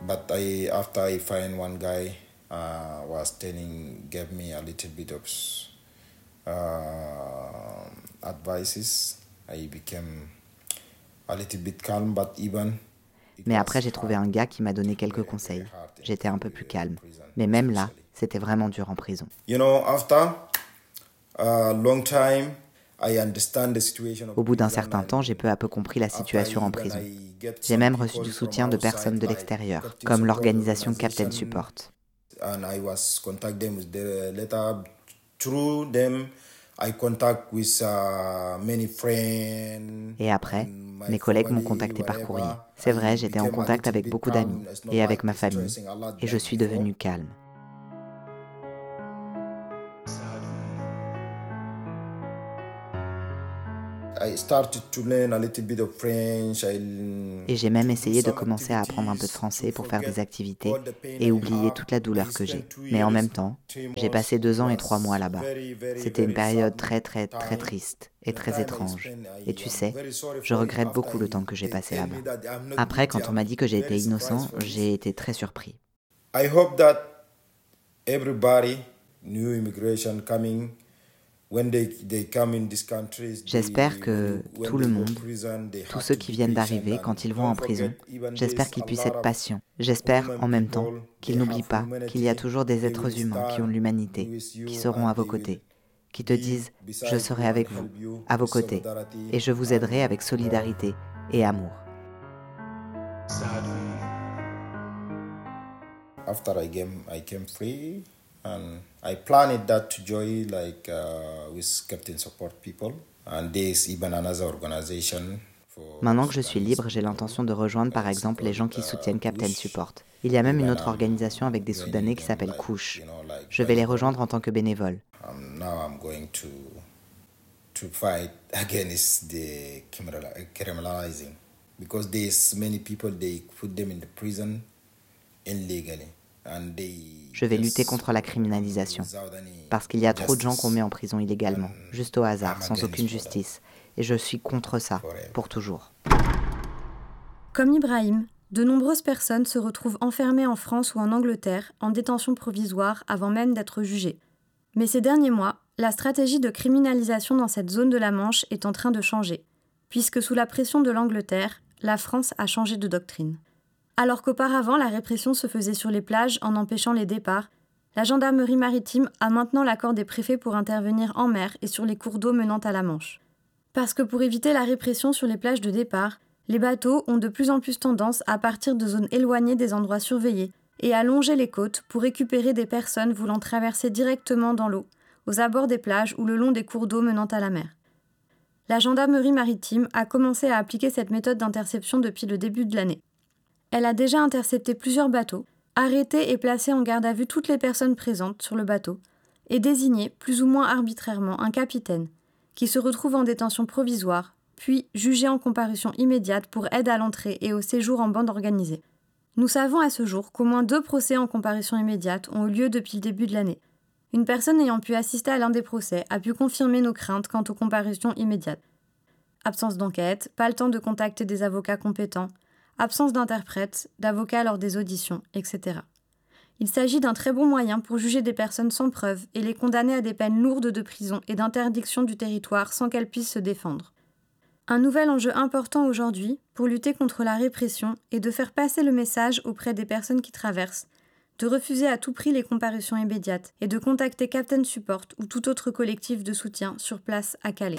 But after I find one guy gave me a little bit of advices, I became a little bit calm, but even. Mais après, j'ai trouvé un gars qui m'a donné quelques conseils. J'étais un peu plus calme. Mais même là, c'était vraiment dur en prison. After a long time, Au bout d'un certain temps, j'ai peu à peu compris la situation en prison. J'ai même reçu du soutien de personnes de l'extérieur, comme l'organisation Captain Support. Et après, mes collègues m'ont contacté par courrier. C'est vrai, j'étais en contact avec beaucoup d'amis et avec ma famille, et je suis devenu calme. Et j'ai même essayé de commencer à apprendre un peu de français pour faire des activités et oublier toute la douleur que j'ai. Mais en même temps, j'ai passé 2 ans et 3 mois là-bas. C'était une période très très très triste et très étrange. Et tu sais, je regrette beaucoup le temps que j'ai passé là-bas. Après, quand on m'a dit que j'étais innocent, j'ai été très surpris. I hope that everybody, new immigration coming, j'espère que tout le monde, tous ceux qui viennent d'arriver, quand ils vont en prison, j'espère qu'ils puissent être patients. J'espère en même temps qu'ils n'oublient pas qu'il y a toujours des êtres humains qui ont de l'humanité, qui seront à vos côtés, qui te disent « Je serai avec vous, à vos côtés, et je vous aiderai avec solidarité et amour ». After I came free, and I planned that to join with Captain Support people, and there's even another organization. Maintenant que je suis libre, j'ai l'intention de rejoindre par exemple les gens qui soutiennent Captain Support. Il y a même une autre organisation avec des Soudanais qui s'appelle Couche. Je vais les rejoindre en tant que bénévole. Now I'm going to fight against the criminalizing, because there's many people they put them in the prison illegally. Je vais lutter contre la criminalisation, parce qu'il y a trop de gens qu'on met en prison illégalement, juste au hasard, sans aucune justice. Et je suis contre ça, pour toujours. Comme Ibrahim, de nombreuses personnes se retrouvent enfermées en France ou en Angleterre, en détention provisoire, avant même d'être jugées. Mais ces derniers mois, la stratégie de criminalisation dans cette zone de la Manche est en train de changer, puisque sous la pression de l'Angleterre, la France a changé de doctrine. Alors qu'auparavant, la répression se faisait sur les plages en empêchant les départs, la gendarmerie maritime a maintenant l'accord des préfets pour intervenir en mer et sur les cours d'eau menant à la Manche. Parce que pour éviter la répression sur les plages de départ, les bateaux ont de plus en plus tendance à partir de zones éloignées des endroits surveillés et à longer les côtes pour récupérer des personnes voulant traverser directement dans l'eau, aux abords des plages ou le long des cours d'eau menant à la mer. La gendarmerie maritime a commencé à appliquer cette méthode d'interception depuis le début de l'année. Elle a déjà intercepté plusieurs bateaux, arrêté et placé en garde à vue toutes les personnes présentes sur le bateau, et désigné, plus ou moins arbitrairement, un capitaine, qui se retrouve en détention provisoire, puis jugé en comparution immédiate pour aide à l'entrée et au séjour en bande organisée. Nous savons à ce jour qu'au moins 2 procès en comparution immédiate ont eu lieu depuis le début de l'année. Une personne ayant pu assister à l'un des procès a pu confirmer nos craintes quant aux comparutions immédiates. Absence d'enquête, pas le temps de contacter des avocats compétents, absence d'interprète, d'avocats lors des auditions, etc. Il s'agit d'un très bon moyen pour juger des personnes sans preuve et les condamner à des peines lourdes de prison et d'interdiction du territoire sans qu'elles puissent se défendre. Un nouvel enjeu important aujourd'hui, pour lutter contre la répression, est de faire passer le message auprès des personnes qui traversent, de refuser à tout prix les comparutions immédiates et de contacter Captain Support ou tout autre collectif de soutien sur place à Calais.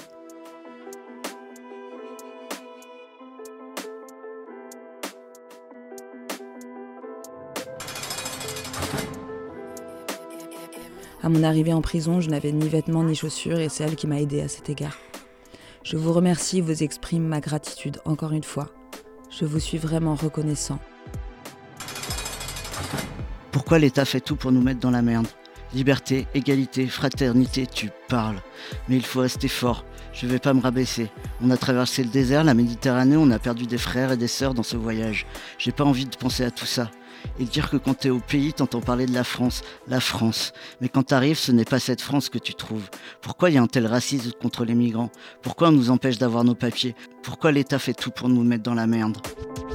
À mon arrivée en prison, je n'avais ni vêtements ni chaussures et c'est elle qui m'a aidée à cet égard. Je vous remercie et vous exprime ma gratitude encore une fois. Je vous suis vraiment reconnaissant. Pourquoi l'État fait tout pour nous mettre dans la merde ? Liberté, égalité, fraternité, tu parles. Mais il faut rester fort. Je vais pas me rabaisser. On a traversé le désert, la Méditerranée, on a perdu des frères et des sœurs dans ce voyage. J'ai pas envie de penser à tout ça. Et dire que quand t'es au pays, t'entends parler de la France. Mais quand t'arrives, ce n'est pas cette France que tu trouves. Pourquoi il y a un tel racisme contre les migrants ? Pourquoi on nous empêche d'avoir nos papiers ? Pourquoi l'État fait tout pour nous mettre dans la merde ?